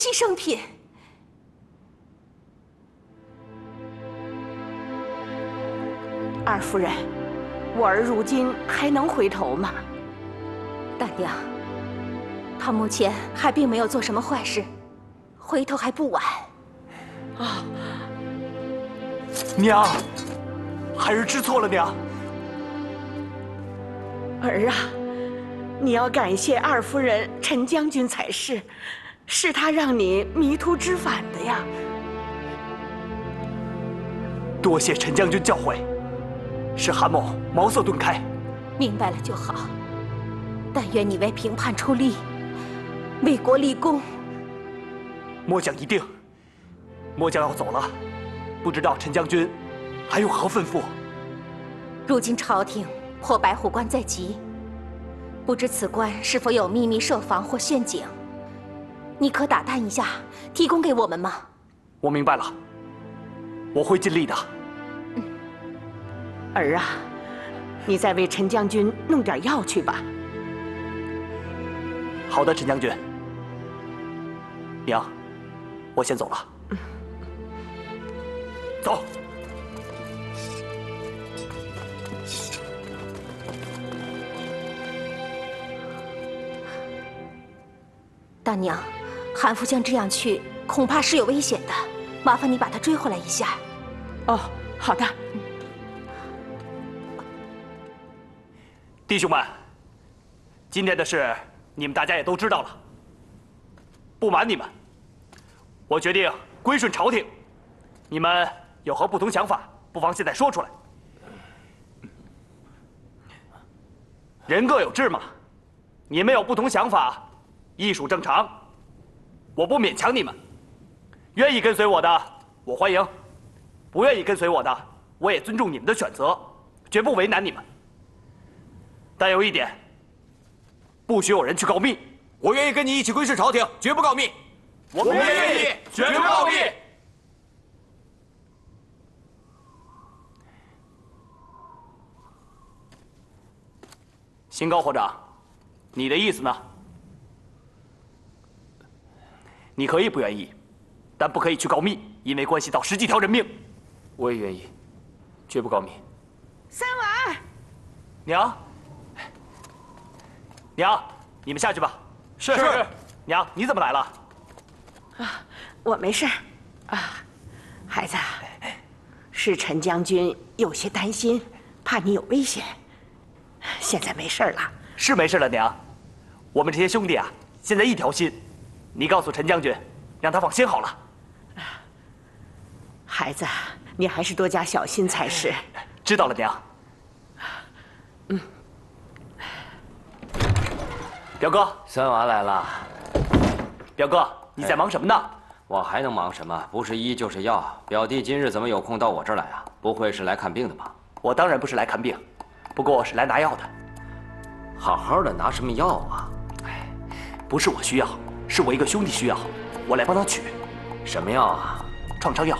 牺牲品。 二夫人，我儿如今还能回头吗？ 大娘，他目前还并没有做什么坏事，回头还不晚。 啊， 娘，孩儿知错了，娘。 儿啊，你要感谢二夫人陈将军才是，是他让你迷途知返的呀。 多谢陈将军教诲，使韩某茅塞顿开。 明白了就好。但愿你为平叛出力，为国立功。 末将一定。末将要走了，不知道陈将军还有何吩咐？ 如今朝廷破白虎关在即，不知此关是否有秘密设防或陷阱？你可打探一下，提供给我们吗？ 我明白了，我会尽力的。 儿啊，你再为陈将军弄点药去吧。 好的，陈将军。娘，我先走了。走。 大娘，韩福将这样去，恐怕是有危险的，麻烦你把他追回来一下。 哦，好的。 弟兄们，今天的事你们大家也都知道了。不瞒你们，我决定归顺朝廷。你们有何不同想法，不妨现在说出来。人各有志嘛，你们有不同想法，亦属正常。我不勉强你们，愿意跟随我的，我欢迎；不愿意跟随我的，我也尊重你们的选择，绝不为难你们。但有一点，不许有人去告密。 我愿意跟你一起归顺朝廷，绝不告密。 我们愿意，绝不告密。新高伙长，你的意思呢？你可以不愿意，但不可以去告密，因为关系到10几条人命。 我也愿意，绝不告密。 三娃， 娘，娘，你们下去吧。 是。 娘，你怎么来了？ 啊，我没事儿。啊，孩子，是陈将军有些担心，怕你有危险。现在没事了。 是没事了，娘。我们这些兄弟啊，现在一条心。你告诉陈将军，让他放心好了。 孩子，你还是多加小心才是。 知道了，娘。表哥， 三娃来了。 表哥，你在忙什么呢？ 我还能忙什么？不是医就是药。表弟今日怎么有空到我这儿来啊？不会是来看病的吧？ 我当然不是来看病，不过是来拿药的。 好好的拿什么药啊？ 哎，不是我需要，是我一个兄弟需要，我来帮他取。 什么药啊？ 创伤药。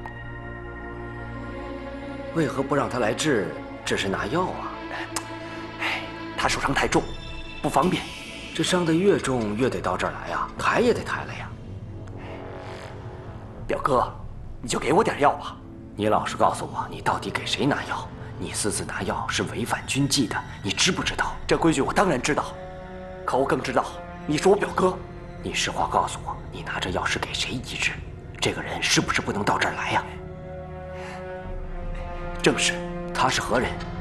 为何不让他来治，只是拿药啊？ 哎，他受伤太重，不方便。 这伤得越重，越得到这儿来呀，抬也得抬了呀。 表哥，你就给我点药吧。 你老实告诉我，你到底给谁拿药？你私自拿药是违反军纪的，你知不知道？ 这规矩我当然知道，可我更知道你是我表哥。 你实话告诉我，你拿着药是给谁医治？这个人是不是不能到这儿来呀？ 正是。 他是何人？